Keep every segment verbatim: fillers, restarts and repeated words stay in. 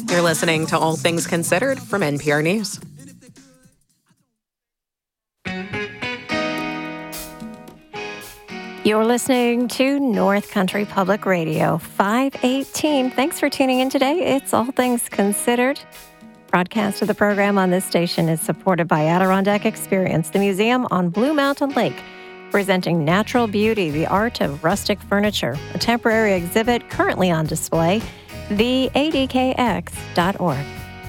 You're listening to All Things Considered from N P R News. You're listening to North Country Public Radio, five eighteen. Thanks for tuning in today. It's All Things Considered. Broadcast of the program on this station is supported by Adirondack Experience, the museum on Blue Mountain Lake, presenting natural beauty, the art of rustic furniture, a temporary exhibit currently on display, the A D K X dot org.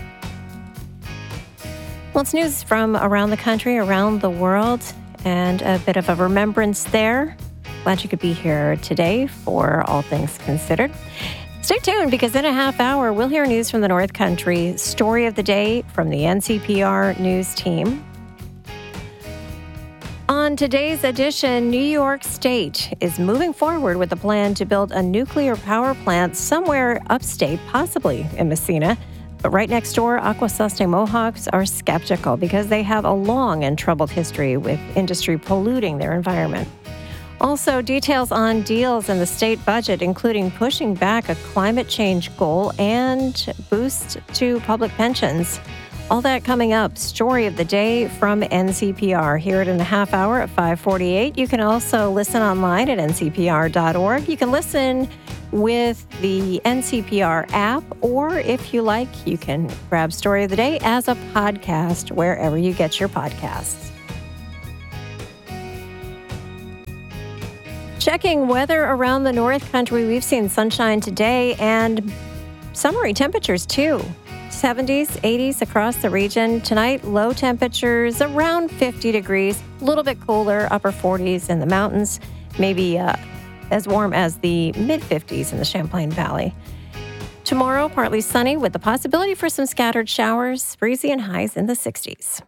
Well, it's news from around the country, around the world, and a bit of a remembrance there. Glad you could be here today for All Things Considered. Stay tuned, because in a half hour, we'll hear news from the North Country, story of the day from the N C P R News team. On today's edition, New York State is moving forward with a plan to build a nuclear power plant somewhere upstate, possibly in Messina. But right next door, Akwesasne Mohawks are skeptical because they have a long and troubled history with industry polluting their environment. Also, details on deals in the state budget, including pushing back a climate change goal and boost to public pensions. All that coming up. Story of the day from N C P R. Hear it in a half hour at five forty-eight. You can also listen online at N C P R dot org. You can listen with the N C P R app, or if you like, you can grab Story of the Day as a podcast wherever you get your podcasts. Checking weather around the North Country, we've seen sunshine today and summery temperatures too. seventies, eighties across the region. Tonight, low temperatures around fifty degrees, a little bit cooler, upper forties in the mountains, maybe uh, as warm as the mid-fifties in the Champlain Valley. Tomorrow, partly sunny with the possibility for some scattered showers, breezy and highs in the sixties.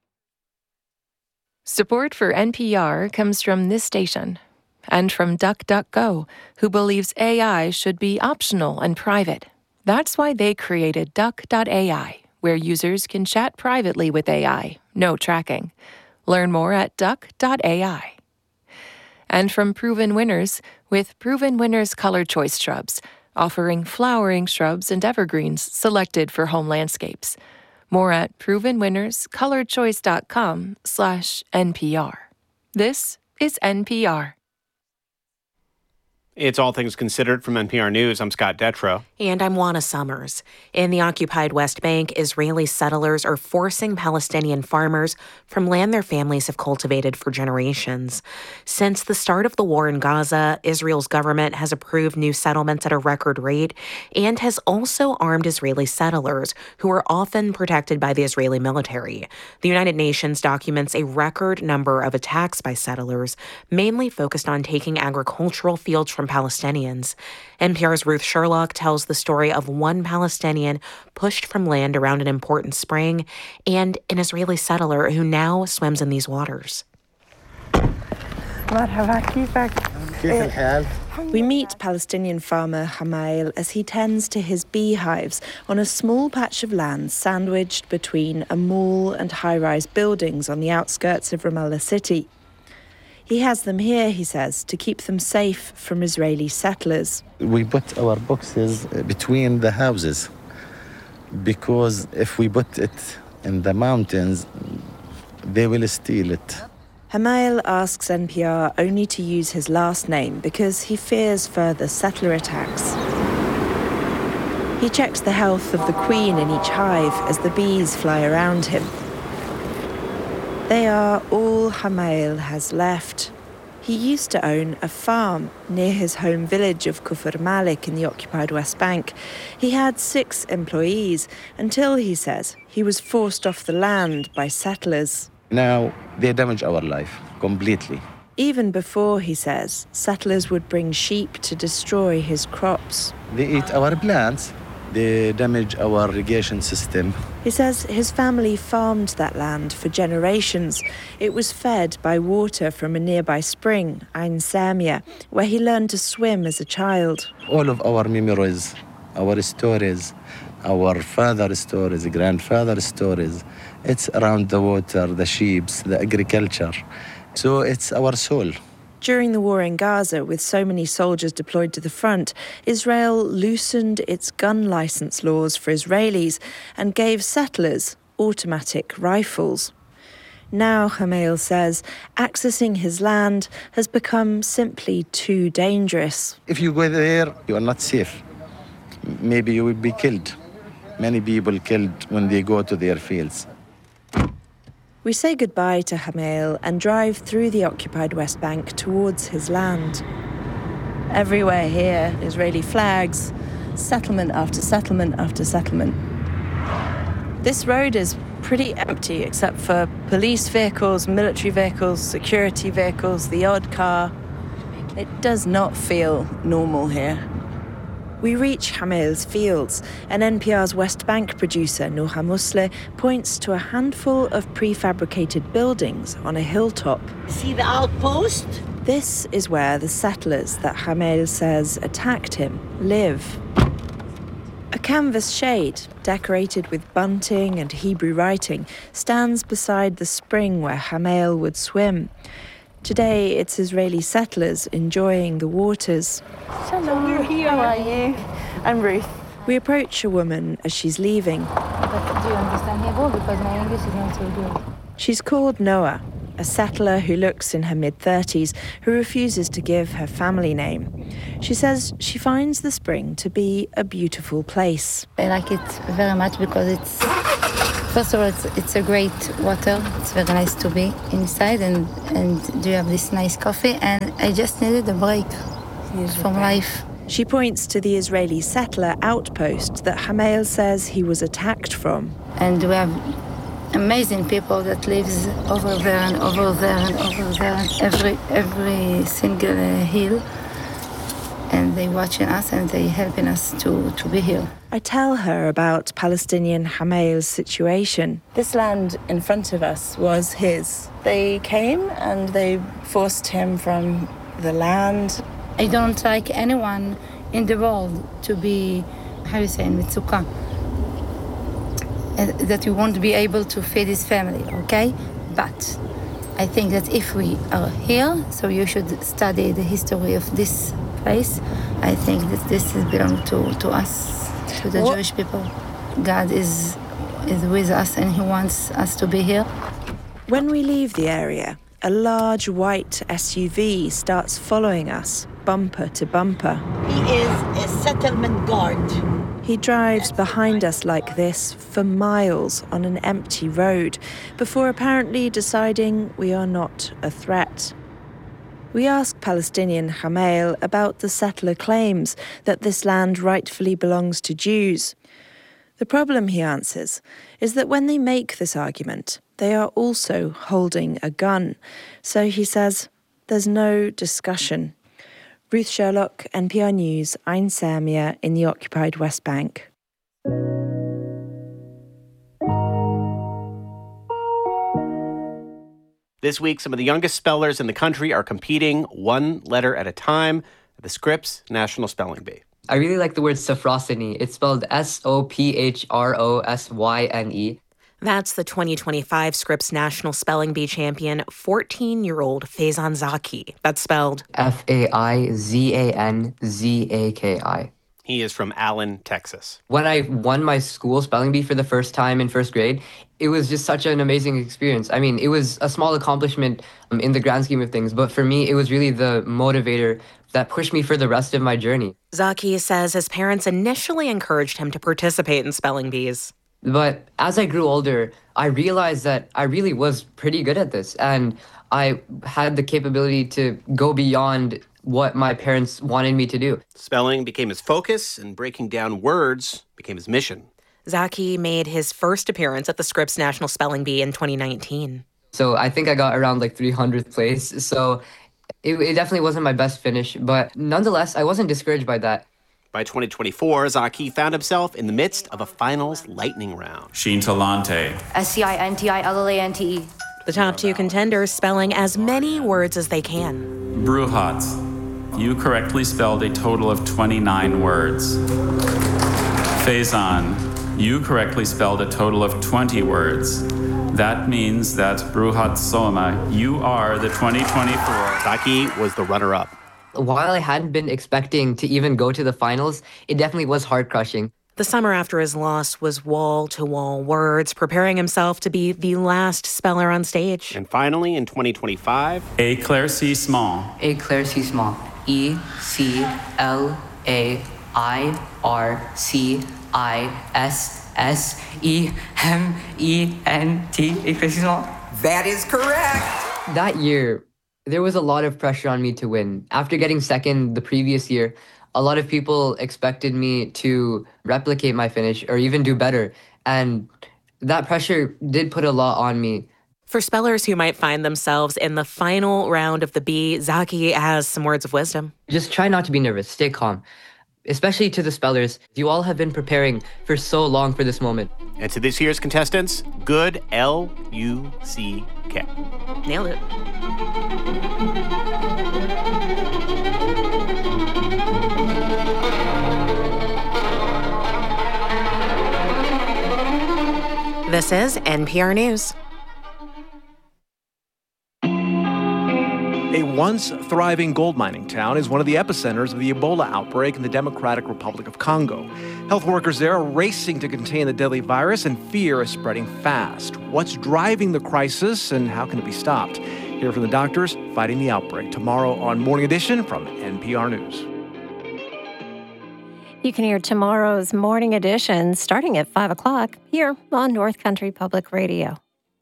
Support for N P R comes from this station and from DuckDuckGo, who believes A I should be optional and private. That's why they created Duck dot A I, where users can chat privately with A I, no tracking. Learn more at Duck dot A I. And from Proven Winners, with Proven Winners Color Choice Shrubs, offering flowering shrubs and evergreens selected for home landscapes. More at proven winners color choice dot com slash N P R. This is N P R. It's All Things Considered from N P R News. I'm Scott Detrow. And I'm Juana Summers. In the occupied West Bank, Israeli settlers are forcing Palestinian farmers from land their families have cultivated for generations. Since the start of the war in Gaza, Israel's government has approved new settlements at a record rate and has also armed Israeli settlers, who are often protected by the Israeli military. The United Nations documents a record number of attacks by settlers, mainly focused on taking agricultural fields from Palestinians. N P R's Ruth Sherlock tells the story of one Palestinian pushed from land around an important spring and an Israeli settler who now swims in these waters. We meet Palestinian farmer Hamail as he tends to his beehives on a small patch of land sandwiched between a mall and high-rise buildings on the outskirts of Ramallah city. He has them here, he says, to keep them safe from Israeli settlers. We put our boxes between the houses because if we put it in the mountains, they will steal it. Hamail asks N P R only to use his last name because he fears further settler attacks. He checks the health of the queen in each hive as the bees fly around him. They are all Hamail has left. He used to own a farm near his home village of Kufr Malik in the occupied West Bank. He had six employees until, he says, he was forced off the land by settlers. Now they damage our life completely. Even before, he says, settlers would bring sheep to destroy his crops. They eat our plants. They damage our irrigation system. He says his family farmed that land for generations. It was fed by water from a nearby spring, Ain Samia, where he learned to swim as a child. All of our memories, our stories, our father's stories, grandfather's stories, it's around the water, the sheep, the agriculture. So it's our soul. During the war in Gaza, with so many soldiers deployed to the front, Israel loosened its gun license laws for Israelis and gave settlers automatic rifles. Now, Hamail says, accessing his land has become simply too dangerous. If you go there, you are not safe. Maybe you will be killed. Many people killed when they go to their fields. We say goodbye to Hamail and drive through the occupied West Bank towards his land. Everywhere here, Israeli flags, settlement after settlement after settlement. This road is pretty empty except for police vehicles, military vehicles, security vehicles, the odd car. It does not feel normal here. We reach Hamail's fields, and N P R's West Bank producer Noha Musle points to a handful of prefabricated buildings on a hilltop. See the outpost? This is where the settlers that Hamail says attacked him live. A canvas shade, decorated with bunting and Hebrew writing, stands beside the spring where Hamail would swim. Today, it's Israeli settlers enjoying the waters. So we're here. How are you? I'm Ruth. We approach a woman as she's leaving. But do you understand Hebrew? Because my English is not so good. She's called Noah, a settler who looks in her mid-thirties, who refuses to give her family name. She says she finds the spring to be a beautiful place. I like it very much because it's, first of all, it's, it's a great water. It's very nice to be inside, and, and do you have this nice coffee? And I just needed a break from life. She points to the Israeli settler outpost that Hamail says he was attacked from. And we have amazing people that lives over there and over there and over there, and every every single uh, hill, and they watching us and they helping us to, to be here. I tell her about Palestinian Hamail's situation. This land in front of us was his. They came and they forced him from the land. I don't like anyone in the world to be, how you say, in Mitsuka, that you won't be able to feed his family, okay? But I think that if we are here, so you should study the history of this place. I think that this belongs to, to us, to the what? Jewish people. God is, is with us and he wants us to be here. When we leave the area, a large white S U V starts following us, bumper to bumper. He is a settlement guard. He drives behind us like this for miles on an empty road before apparently deciding we are not a threat. We ask Palestinian Hamail about the settler claims that this land rightfully belongs to Jews. The problem, he answers, is that when they make this argument, they are also holding a gun. So he says, there's no discussion. Ruth Sherlock, N P R News, Ein Samia in the occupied West Bank. This week, some of the youngest spellers in the country are competing one letter at a time at the Scripps National Spelling Bee. I really like the word Sophrossyne. It's spelled S O P H R O S Y N E. That's the twenty twenty-five Scripps National Spelling Bee champion, fourteen-year-old Faizan Zaki. That's spelled F A I Z A N Z A K I. He is from Allen, Texas. When I won my school spelling bee for the first time in first grade, it was just such an amazing experience. I mean, it was a small accomplishment um, in the grand scheme of things, but for me, it was really the motivator that pushed me for the rest of my journey. Zaki says his parents initially encouraged him to participate in spelling bees. But as I grew older, I realized that I really was pretty good at this, and I had the capability to go beyond what my parents wanted me to do. Spelling became his focus, and breaking down words became his mission. Zaki made his first appearance at the Scripps National Spelling Bee in twenty nineteen. So I think I got around like three hundredth place, so it, it definitely wasn't my best finish, but nonetheless, I wasn't discouraged by that. By twenty twenty-four, Zaki found himself in the midst of a finals lightning round. Sheen Talante. S C I N T I L L A N T E. The top two contenders spelling as many words as they can. Bruhat. You correctly spelled a total of twenty-nine words. Faizan. You correctly spelled a total of twenty words. That means that Bruhat Soma, you are the twenty twenty-four. Zaki was the runner-up. While I hadn't been expecting to even go to the finals, it definitely was heart-crushing. The summer after his loss was wall-to-wall words, preparing himself to be the last speller on stage. And finally, in twenty twenty-five, Éclaircissement. Éclaircissement. E C L A I R C I S S E M E N T. Éclaircissement. That is correct. That year, there was a lot of pressure on me to win. After getting second the previous year, a lot of people expected me to replicate my finish or even do better. And that pressure did put a lot on me. For spellers who might find themselves in the final round of the Bee, Zaki has some words of wisdom. Just try not to be nervous. Stay calm. Especially to the spellers. You all have been preparing for so long for this moment. And to this year's contestants, good L U C K. Nailed it. This is N P R News. A once thriving gold mining town is one of the epicenters of the Ebola outbreak in the Democratic Republic of Congo. Health workers there are racing to contain the deadly virus, and fear is spreading fast. What's driving the crisis, and how can it be stopped? Hear from the doctors fighting the outbreak tomorrow on Morning Edition from N P R News. You can hear tomorrow's Morning Edition starting at five o'clock here on North Country Public Radio.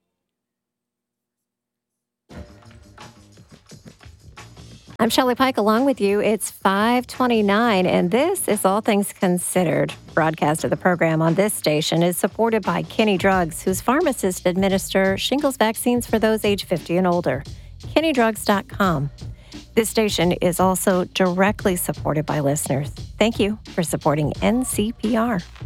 I'm Shelley Pike along with you. It's five twenty-nine, and this is All Things Considered. Broadcast of the program on this station is supported by Kinney Drugs, whose pharmacists administer shingles vaccines for those age fifty and older. Kinney Drugs dot com. This station is also directly supported by listeners. Thank you for supporting N C P R.